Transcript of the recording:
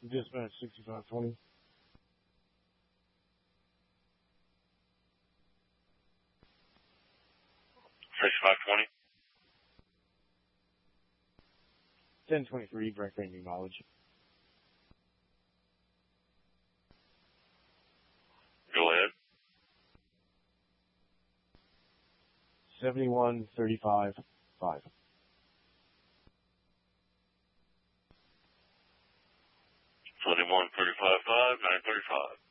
Dispatch 6520. 6520. 1023, break range knowledge. Go ahead. 7135 5. 7135 5, 935.